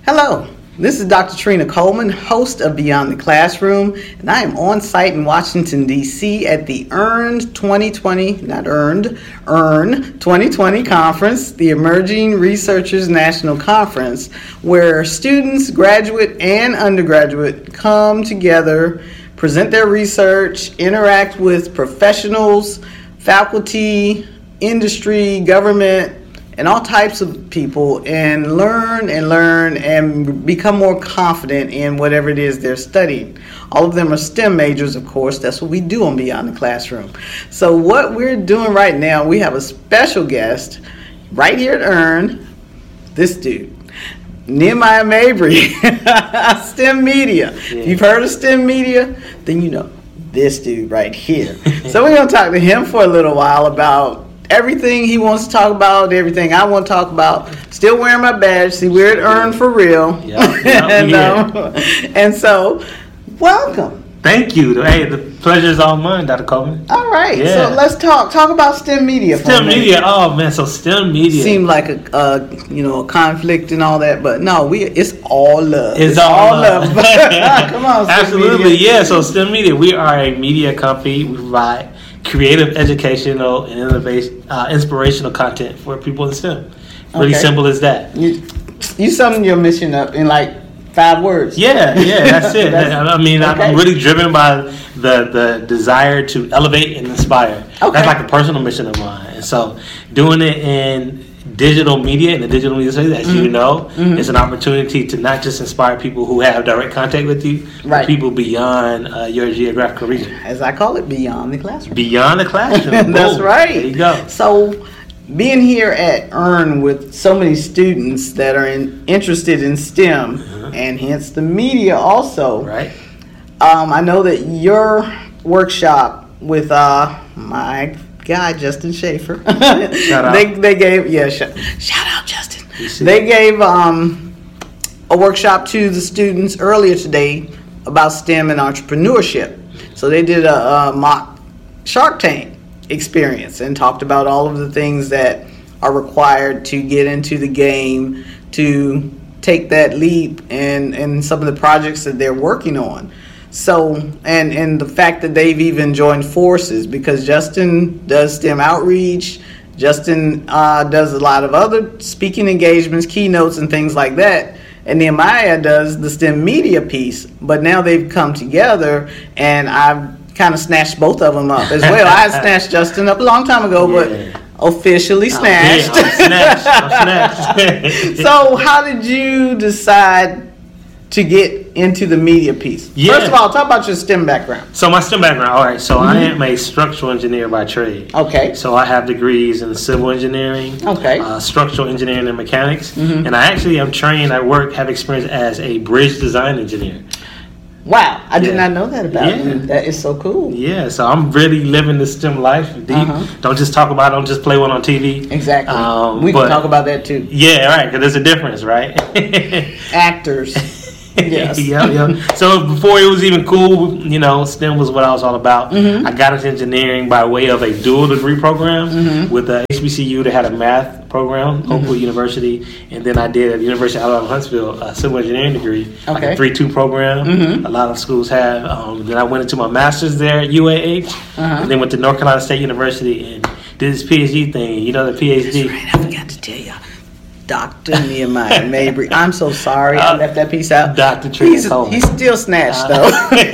Hello, this is Dr. Trina Coleman, host of Beyond the Classroom, and I am on site in Washington, D.C. at the EARN 2020 conference, the Emerging Researchers National Conference, where students, graduate and undergraduate, come together, present their research, interact with professionals, faculty, industry, government, and all types of people, and learn and become more confident in whatever it is they're studying. All of them are STEM majors, of course. That's what we do on Beyond the Classroom. So what we're doing right now, we have a special guest right here at EARN, this dude, Nehemiah Mabry, STEM Media. Yeah. If you've heard of STEM Media, then you know this dude right here. So we're going to talk to him for a little while about everything he wants to talk about, everything I want to talk about. Still wearing my badge. See, we're at EARN for real. And so, welcome. Thank you. Hey, the pleasure is all mine, Dr. Coleman. All right. Yeah. So let's talk about STEM Media. STEM Media. Oh man, so STEM Media seemed like a conflict and all that, but no, it's all love. It's all love. Come on, STEM absolutely. Media. Yeah. So STEM Media, we are a media company. We provide creative, educational, and inspirational content for people in STEM. Really simple as that. You summed your mission up in like 5 words. Yeah, that's it. I'm really driven by the desire to elevate and inspire. Okay. That's like a personal mission of mine. And so doing it in digital media, in the digital media space, as you know, it's an opportunity to not just inspire people who have direct contact with you, but people beyond your geographical region. As I call it, beyond the classroom. Beyond the classroom. That's right. There you go. So, being here at EARN with so many students that are interested in STEM, and hence the media also, right? I know that your workshop with my guy Justin Schaefer, shout out. They gave shout out Justin. They gave a workshop to the students earlier today about STEM and entrepreneurship. So they did a mock Shark Tank experience and talked about all of the things that are required to get into the game, to take that leap, and some of the projects that they're working on. So, and the fact that they've even joined forces, because Justin does STEM outreach, Justin does a lot of other speaking engagements, keynotes, and things like that, and Nehemiah does the STEM media piece. But now they've come together, and I've kind of snatched both of them up as well. I had snatched Justin up a long time ago, but officially snatched. I'm snatched. So how did you decide to get into the media piece? First of all, talk about your STEM background. So my STEM background, all right. So I am a structural engineer by trade. Okay. So I have degrees in civil engineering, structural engineering and mechanics, and I actually am trained. Have experience as a bridge design engineer. Wow, I did not know that about you. That is so cool. Yeah, so I'm really living the STEM life deep. Don't just talk about it, don't just play one on TV. Exactly. We can talk about that too. Yeah, right, because there's a difference, right? Actors. Yes. Yeah. So before it was even cool, STEM was what I was all about. I got into engineering by way of a dual degree program with the HBCU that had a math program, Oakwood University, and then I did at the University of Alabama Huntsville a civil engineering degree, like a 3-2 program. A lot of schools have. Then I went into my master's there at UAH, and then went to North Carolina State University and did this PhD thing. You know the PhD. That's right. I forgot to tell you. Dr. Nehemiah Mabry. I'm so sorry I left that piece out. Dr. Trina Coleman. He's still snatched though.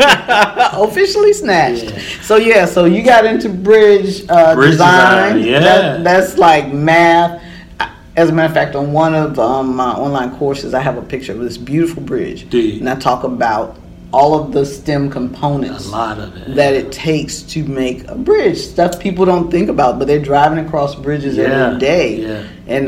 Officially snatched. Yeah. So you got into bridge design. Yeah. That's like math. As a matter of fact, on one of my online courses, I have a picture of this beautiful bridge. And I talk about all of the STEM components, a lot of it, that it takes to make a bridge. Stuff people don't think about, but they're driving across bridges every day. And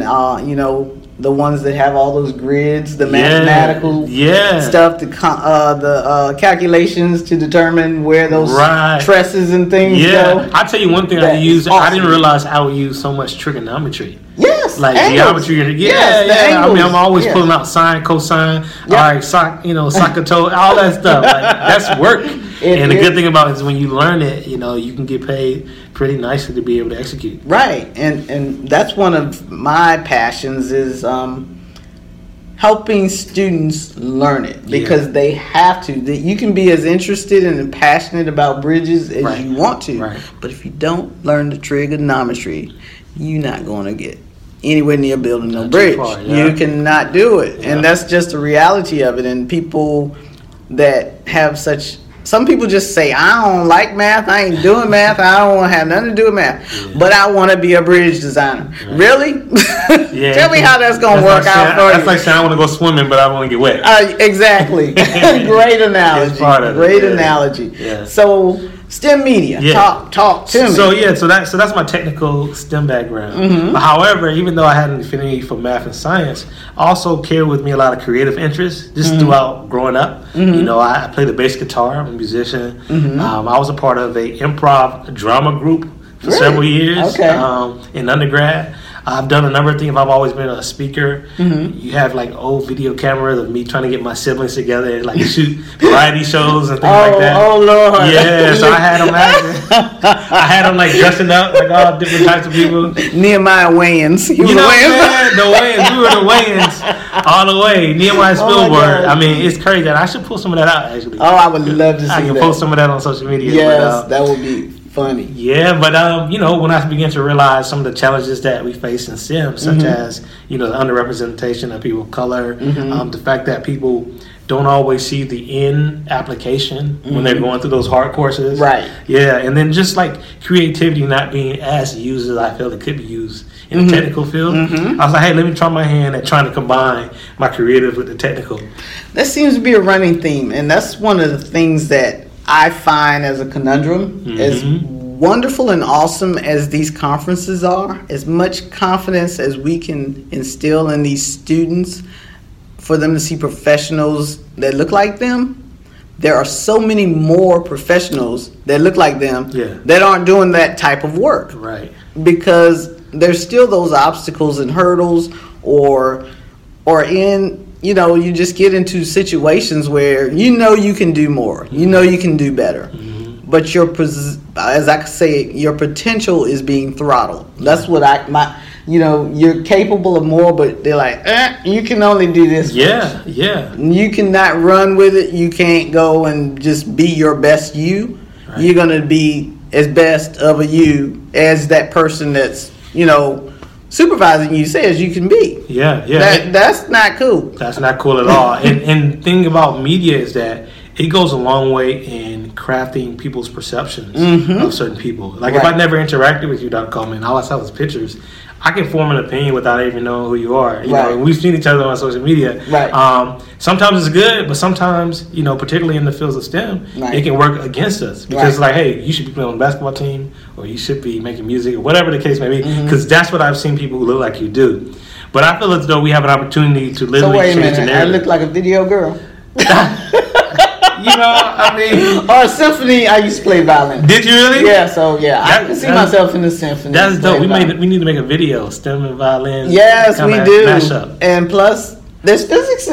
the ones that have all those grids, the mathematical stuff, the calculations to determine where those tresses and things go. I'll tell you one thing I use. Awesome. I didn't realize I would use so much trigonometry. Yes, like angles. Geometry. I mean, I'm always pulling out sine, cosine, secantole, all that stuff. Like, that's work. And the good thing about it is when you learn it, you can get paid pretty nicely to be able to execute. Right, and that's one of my passions is helping students learn it because they have to. You can be as interested and passionate about bridges as you want to, but if you don't learn the trigonometry, you're not going to get anywhere near building no bridge. You cannot do it, and that's just the reality of it. And people that have some people just say, I don't like math, I ain't doing math, I don't want to have nothing to do with math, but I want to be a bridge designer. Really? Tell me how that's going to work out for you. That's like saying I want to go swimming, but I don't want to get wet. Exactly. Great analogy. Great analogy. Yeah. So, STEM media. Talk to me. So that's my technical STEM background. However, even though I had an affinity for math and science, I also carried with me a lot of creative interests just throughout growing up. You know, I played the bass guitar. I'm a musician. I was a part of a improv drama group for several years in undergrad. I've done a number of things. I've always been a speaker. You have like old video cameras of me trying to get my siblings together and like shoot variety shows and things like that. Oh Lord! Yeah, so I had them like dressing up like all different types of people. Nehemiah Wayans. Man, the Wayans. We were the Wayans all the way. Nehemiah Spielberg. I mean, it's crazy. I should pull some of that out actually. Oh, I would love to see that. I can post some of that on social media. Yes, that would be funny. Yeah, but you know, when I began to realize some of the challenges that we face in STEM, such as, you know, the underrepresentation of people of color, the fact that people don't always see the end application when they're going through those hard courses. Right. Yeah, and then just like creativity not being as used as I feel it could be used in the technical field. I was like, hey, let me try my hand at trying to combine my creative with the technical. That seems to be a running theme, and that's one of the things that I find as a conundrum. As wonderful and awesome as these conferences are, as much confidence as we can instill in these students for them to see professionals that look like them, there are so many more professionals that look like them that aren't doing that type of work. Right. Because there's still those obstacles and hurdles or in, you know, you just get into situations where you know you can do more, you know you can do better, but as I say, your potential is being throttled. That's what you're capable of more, but they're like, you can only do this. Yeah. You cannot run with it. You can't go and just be your best you. Right. You're gonna be as best of a you as that person that's, you know, supervising you says you can be. Yeah. That's not cool. That's not cool at all. and the thing about media is that it goes a long way in crafting people's perceptions of certain people. Like if I never interacted with you, Dr. Coleman, all I saw was pictures, I can form an opinion without even knowing who you are. You know, we've seen each other on social media. Right. Sometimes it's good, but sometimes, you know, particularly in the fields of STEM, it can work against us because, like, hey, you should be playing on the basketball team, or you should be making music, or whatever the case may be, because that's what I've seen people who look like you do. But I feel as though we have an opportunity to literally change the narrative. I look like a video girl. You know, I mean... Or a symphony, I used to play violin. Did you really? Yeah, so I can see myself in the symphony. That's dope. We need to make a video, STEM and violin. Yes, we do. Mashup. And plus, there's physics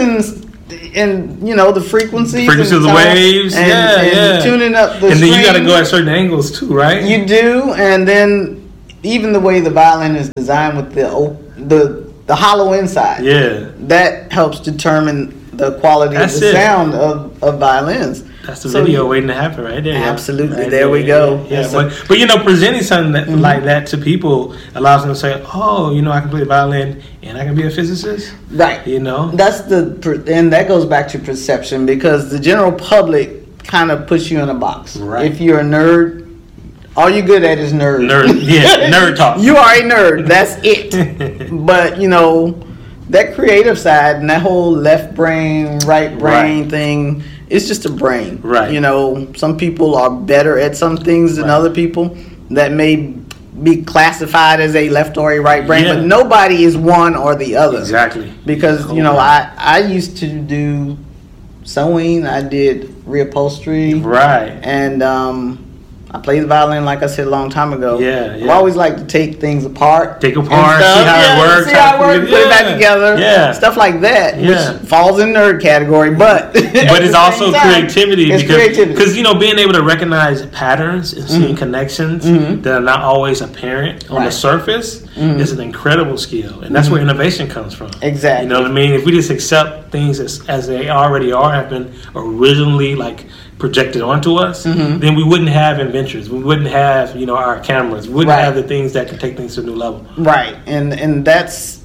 in you know, the frequencies. The frequencies of the waves. And tuning up the and strings. then you got to go at certain angles too, right? You do, and then even the way the violin is designed with the hollow inside. Yeah. That helps determine the quality of the sound of violins. That's the video waiting to happen right there. Absolutely. Right there we go. Yeah. But you know, presenting something like that to people allows them to say, oh, you know, I can play the violin and I can be a physicist. Right. You know? And that goes back to perception, because the general public kind of puts you in a box. Right. If you're a nerd, all you're good at is nerd. Nerd talk. You are a nerd. That's it. But, you know, that creative side and that whole left brain, right brain thing, it's just a brain. Right. You know, some people are better at some things than other people that may be classified as a left or a right brain, but nobody is one or the other. Exactly. Because, you know, I used to do sewing, I did reupholstery. Right. And I played the violin, like I said, a long time ago. Yeah. I always like to take things apart. See how it works. Put it back together. Yeah. Stuff like that, which falls in nerd category, but it's also creativity. It's creativity. Because, you know, being able to recognize patterns and seeing connections that are not always apparent on the surface, is an incredible skill, and that's where innovation comes from. Exactly. You know what I mean? If we just accept things as they already are, have been originally like projected onto us, then we wouldn't have inventors. We wouldn't have, our cameras. We wouldn't have the things that can take things to a new level. Right, and that's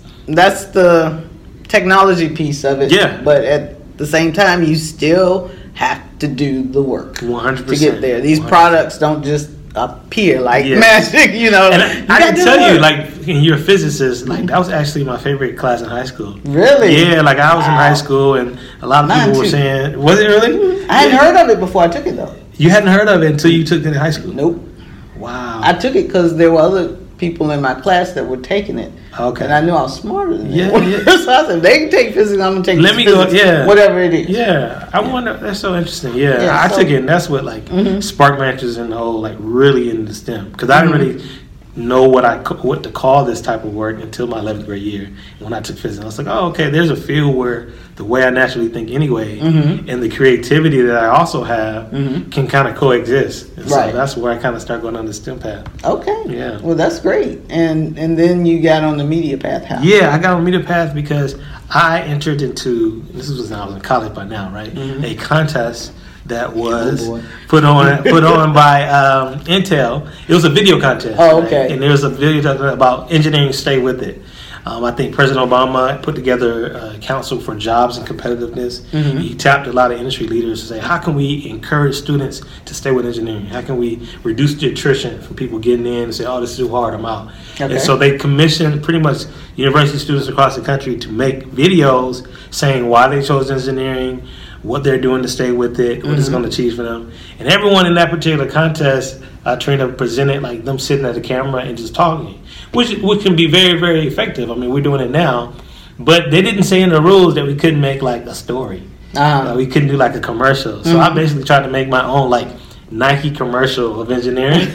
the technology piece of it. Yeah. But at the same time, you still have to do the work 100% to get there. These 100%. products don't just appear like magic, And I can tell you, like, you're a physicist, like, that was actually my favorite class in high school. Really? Yeah, like, I was in high school, and a lot of people were saying, was it really? I hadn't heard of it before I took it, though. You hadn't heard of it until you took it in high school? Nope. Wow. I took it because there were other people in my class that were taking it. Okay. And I knew I was smarter than them. Yeah. So I said, they can take physics, I'm going to take physics, whatever it is. Yeah. I wonder, that's so interesting. Yeah. I took it, and that's what, like, sparked my interest in the whole, like, really into STEM. Because I didn't really know what to call this type of work until my 11th grade year. When I took physics, I was like, oh, okay, there's a field where the way I naturally think anyway and the creativity that I also have can kind of coexist. And so that's where I kind of start going on the STEM path. Okay. Yeah. Well, that's great. And then you got on the media path. How? Yeah, I got on the media path because I entered into, this was when I was in college by now, right? A contest that was put on by Intel. It was a video contest. Oh, okay. Right? And there was a video about engineering. Stay with it. I think President Obama put together a council for jobs and competitiveness. He tapped a lot of industry leaders to say, how can we encourage students to stay with engineering? How can we reduce the attrition from people getting in and say, oh, this is too hard, I'm out. Okay. And so they commissioned pretty much university students across the country to make videos saying why they chose engineering, what they're doing to stay with it, what it's going to achieve for them. And everyone in that particular contest, Trina, presented like them sitting at the camera and just talking, which can be very, very effective. I mean, we're doing it now. But they didn't say in the rules that we couldn't make like a story. We couldn't do like a commercial. So I basically tried to make my own like Nike commercial of engineering,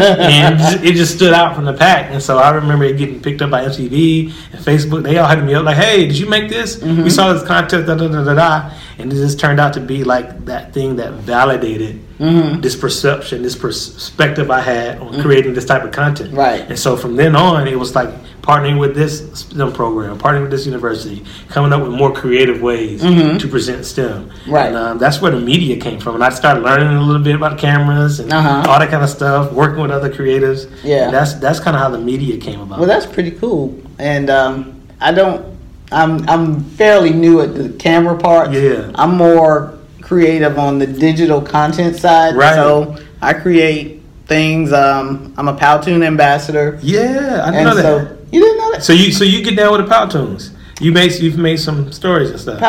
and it just stood out from the pack. And so I remember it getting picked up by MTV and Facebook. They all had me up like, "Hey, did you make this? We saw this contest, da da da da da." And it just turned out to be like that thing that validated this perception, this perspective I had on creating this type of content. Right. And so from then on, it was like partnering with this STEM program, partnering with this university, coming up with more creative ways to present STEM. Right. And that's where the media came from. And I started learning a little bit about cameras and all that kind of stuff, working with other creatives. Yeah. And that's kind of how the media came about. Well, that's pretty cool. And I'm fairly new at the camera part. Yeah. I'm more creative on the digital content side. Right. So I create things. I'm a Powtoon ambassador. Yeah, I didn't know that. So, you didn't know that? So you get down with the Powtoons. You've made some stories and stuff.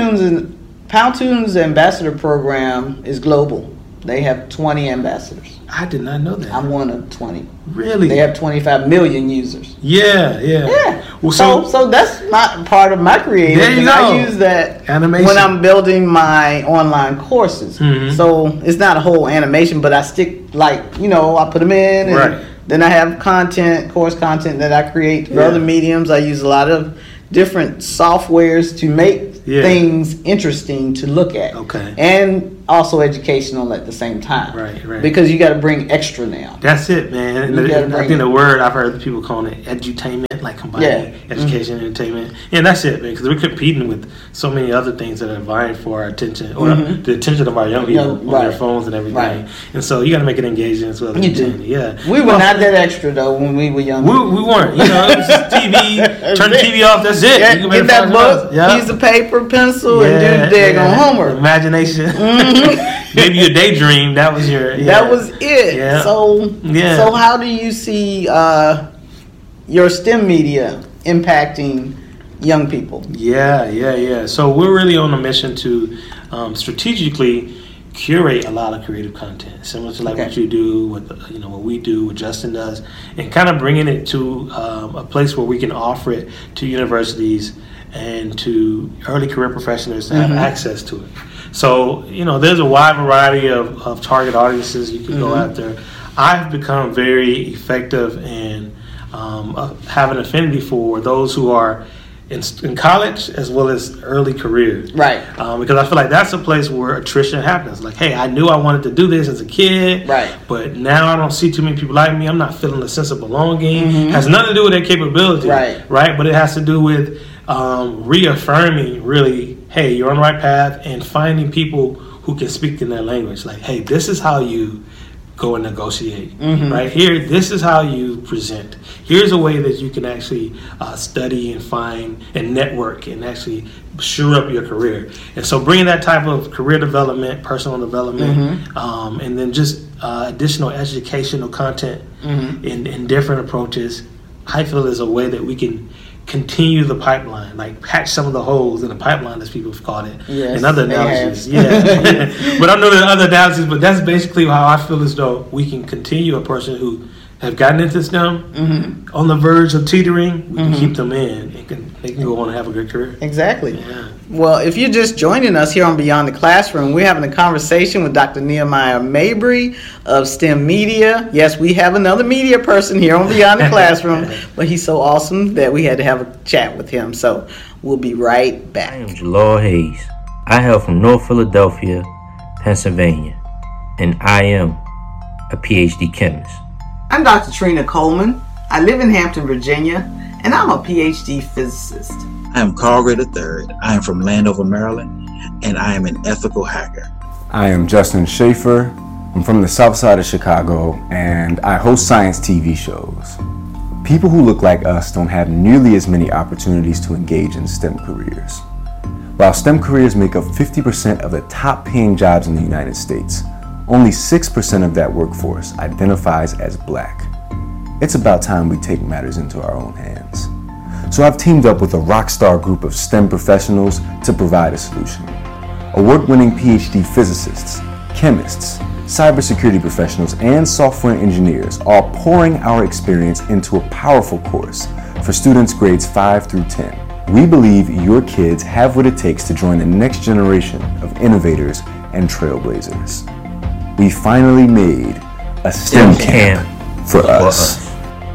Powtoon's ambassador program is global. They have 20 ambassadors. I did not know that. I'm one of 20. Really? They have 25 million users. Yeah. Well, so that's not part of my creative. There you go. I use that animation when I'm building my online courses. So it's not a whole animation, but I stick I put them in, and then I have course content that I create for other mediums. I use a lot of different softwares to make things interesting to look at. Okay. And also educational at the same time. Right. Because you got to bring extra now. That's it, man. I think the word I've heard people calling it edutainment, like combining education and entertainment. And that's it, man, because we're competing with so many other things that are vying for our attention, or the attention of our young people on their phones and everything. Right. And so you got to make it engaging as well. Yeah. We were not that extra, though, when we were young. We weren't. It was just TV, turn the TV off, that's it. Yeah, get that book, piece of paper, pencil, and do the daggone homework. Imagination. Maybe your daydream. That was your. That was it. Yeah. So how do you see your STEM media impacting young people? Yeah. So we're really on a mission to strategically curate a lot of creative content, similar to what you do with what we do, what Justin does, and kind of bringing it to a place where we can offer it to universities and to early career professionals to have access to it. So, there's a wide variety of target audiences you can go after. I've become very effective in have an affinity for those who are in college as well as early career. Right. Because I feel like that's a place where attrition happens. Like, hey, I knew I wanted to do this as a kid. Right. But now I don't see too many people like me. I'm not feeling a sense of belonging. Has nothing to do with their capability. Right. Right. But it has to do with reaffirming, really, hey, you're on the right path, and finding people who can speak in their language. Like, hey, this is how you go and negotiate. Right here, this is how you present. Here's a way that you can actually study and find and network and actually shore up your career. And so bringing that type of career development, personal development, and then just additional educational content in different approaches, I feel is a way that we can continue the pipeline, like patch some of the holes in the pipeline, as people have called it, and other analogies. But I know there are other analogies, but that's basically how I feel as though we can continue a person who have gotten into STEM on the verge of teetering. We can keep them in, and they can go on and have a good career. Exactly. Yeah. Well, if you're just joining us here on Beyond the Classroom, we're having a conversation with Dr. Nehemiah Mabry of STEM Media. Yes, we have another media person here on Beyond the Classroom, but he's so awesome that we had to have a chat with him. So we'll be right back. I am Jalal Hayes. I hail from North Philadelphia, Pennsylvania, and I am a PhD chemist. I'm Dr. Trina Coleman. I live in Hampton, Virginia, and I'm a PhD physicist. I am Carl Gray III. I am from Landover, Maryland, and I am an ethical hacker. I am Justin Schaefer. I'm from the south side of Chicago, and I host science TV shows. People who look like us don't have nearly as many opportunities to engage in STEM careers. While STEM careers make up 50% of the top paying jobs in the United States, only 6% of that workforce identifies as Black. It's about time we take matters into our own hands. So I've teamed up with a rock star group of STEM professionals to provide a solution. Award-winning PhD physicists, chemists, cybersecurity professionals, and software engineers are pouring our experience into a powerful course for students grades 5 through 10. We believe your kids have what it takes to join the next generation of innovators and trailblazers. We finally made a STEM camp for us.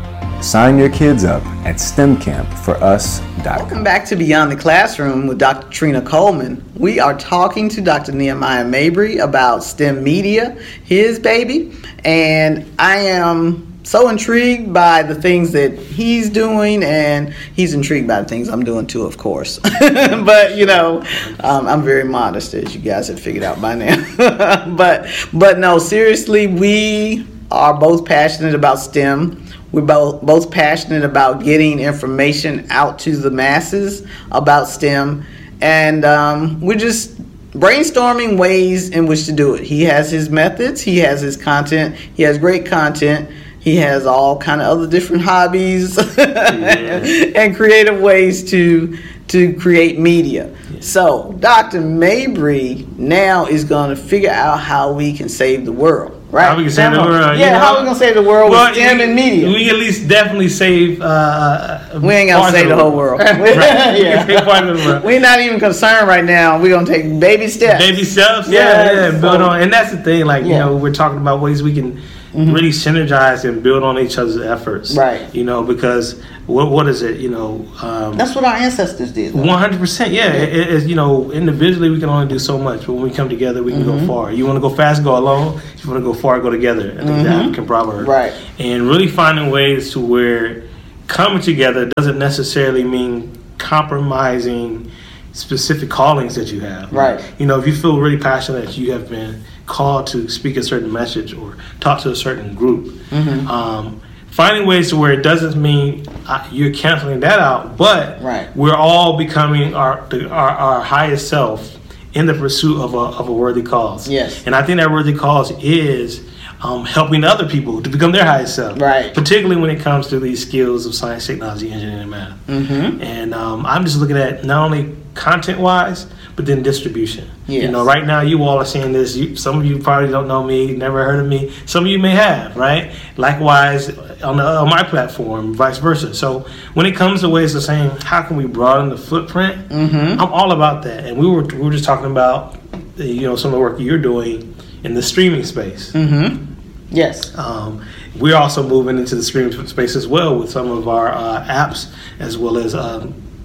Sign your kids up at STEMcampforus.com. Welcome back to Beyond the Classroom with Dr. Trina Coleman. We are talking to Dr. Nehemiah Mabry about STEM Media, his baby, and I am so intrigued by the things that he's doing, and he's intrigued by the things I'm doing too, of course. But I'm very modest, as you guys have figured out by now. but no, seriously, we are both passionate about STEM. We're both passionate about getting information out to the masses about STEM, and we're just brainstorming ways in which to do it. He has his methods, he has his content, he has great content. He has all kind of other different hobbies and creative ways to create media. Yeah. So Dr. Mabry now is going to figure out how we can save the world. Right? How we can save the world. Yeah, how we going to save the world with STEM and media. We at least definitely save... we ain't going to save the whole world. We're not even concerned right now. We're going to take baby steps. Baby steps? Yeah. Build on. And that's the thing. We're talking about ways we can really synergize and build on each other's efforts. Right. Because what is it? That's what our ancestors did. 100%. Yeah. Individually we can only do so much, but when we come together, we can go far. You want to go fast, go alone. If you want to go far, go together. I think that can probably right. And really finding ways to where coming together doesn't necessarily mean compromising specific callings that you have. Right. If you feel really passionate that you have been called to speak a certain message or talk to a certain group, finding ways to where it doesn't mean you're canceling that out, but we're all becoming our highest self in the pursuit of a worthy cause. Yes. And I think that worthy cause is helping other people to become their highest self. Right. Particularly when it comes to these skills of science, technology, engineering, and math. And I'm just looking at not only content-wise, but then distribution. Yes. Right now you all are seeing this. Some of you probably don't know me, never heard of me. Some of you may have, right? Likewise, on my platform, vice versa. So when it comes to ways of saying how can we broaden the footprint, I'm all about that. And we were just talking about some of the work you're doing in the streaming space. Yes. We're also moving into the streaming space as well with some of our apps, as well as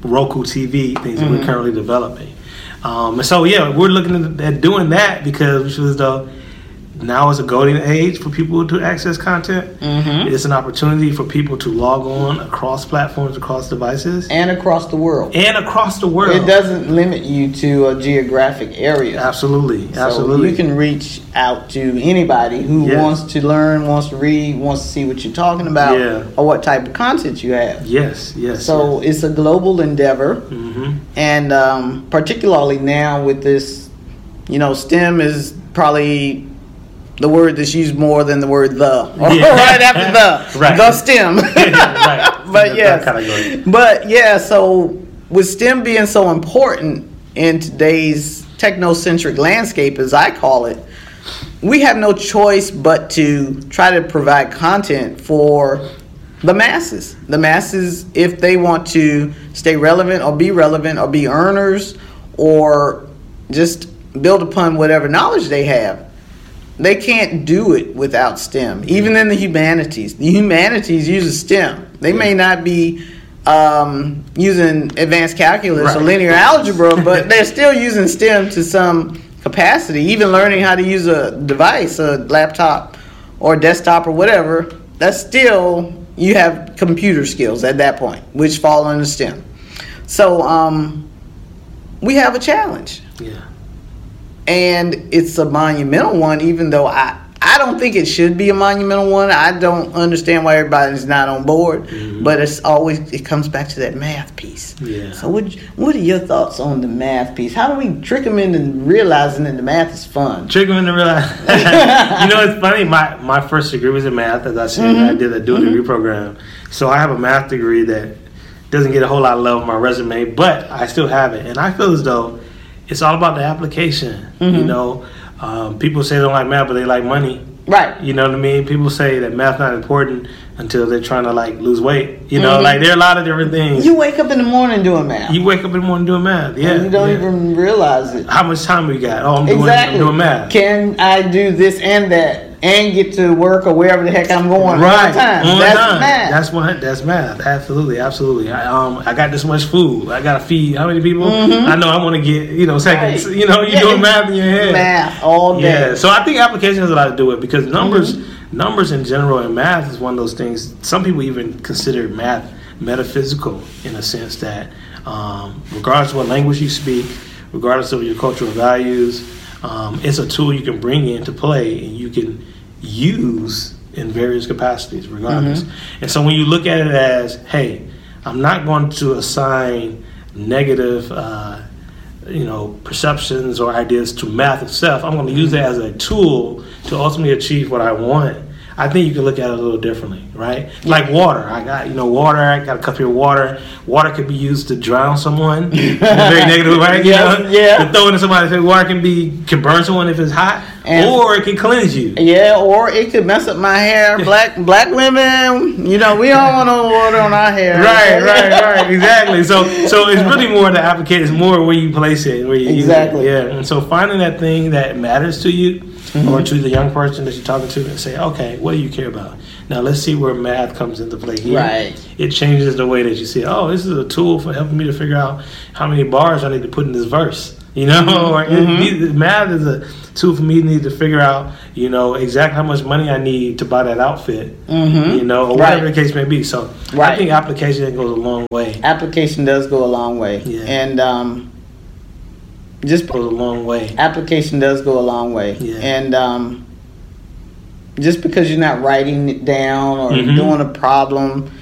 Roku TV things that we're currently developing. And so, we're looking at doing that because we feel as though now is a golden age for people to access content. It's an opportunity for people to log on across platforms, across devices. And across the world. It doesn't limit you to a geographic area. Absolutely. So you can reach out to anybody who wants to learn, wants to read, wants to see what you're talking about, or what type of content you have. Yes. So it's a global endeavor. And particularly now with this, STEM is probably the word that's used more than the word the. Right after the STEM. But so with STEM being so important in today's technocentric landscape, as I call it, we have no choice but to try to provide content for the masses. The masses, if they want to stay relevant or be earners or just build upon whatever knowledge they have, they can't do it without STEM. Even in the humanities uses STEM. They may not be using advanced calculus or linear algebra, but they're still using STEM to some capacity. Even learning how to use a device, a laptop or desktop or whatever, that's still, you have computer skills at that point, which fall under STEM. So we have a challenge. And it's a monumental one, even though I don't think it should be a monumental one. I don't understand why everybody's not on board, but it comes back to that math piece. So what are your thoughts on the math piece? How do we trick them into realizing that the math is fun? Trick them into realizing. It's funny. My first degree was in math. As I said, I did a dual degree program. So I have a math degree that doesn't get a whole lot of love on my resume, but I still have it. And I feel as though it's all about the application. People say they don't like math, but they like money. Right. You know what I mean? People say that math not important until they're trying to lose weight. There are a lot of different things. You wake up in the morning doing math. And you don't even realize it. How much time we got? I'm doing math. Can I do this and that and get to work or wherever the heck I'm going right on time? That's math. That's math. Absolutely. I got this much food. I got to feed how many people? I know I want to get seconds. You're doing math in your head. Math all day. Yeah. So I think application has a lot to do with it because numbers in general and math is one of those things. Some people even consider math metaphysical in a sense that regardless of what language you speak, regardless of your cultural values, it's a tool you can bring into play and you can use in various capacities regardless. And so when you look at it as, hey, I'm not going to assign negative perceptions or ideas to math itself. I'm going to use that as a tool to ultimately achieve what I want. I think you can look at it a little differently, right? Like water. I got water. I got a cup here of water. Water could be used to drown someone in a very negative way. To throw into somebody's face. Water can burn someone if it's hot, or it can cleanse you. Yeah, or it could mess up my hair. Black women, we don't want no water on our hair. Right. Exactly. So it's really more the application. It's more where you place it, where you use it. Yeah. And so finding that thing that matters to you. Or to the young person that you're talking to and say, okay, what do you care about? Now let's see where math comes into play here. Right. It changes the way that you see, this is a tool for helping me to figure out how many bars I need to put in this verse. Math is a tool for me to figure out, exactly how much money I need to buy that outfit, or whatever the case may be. So I think application goes a long way. Application does go a long way. Yeah. And just goes a long way. Application does go a long way. Yeah. And just because you're not writing it down or doing a problem,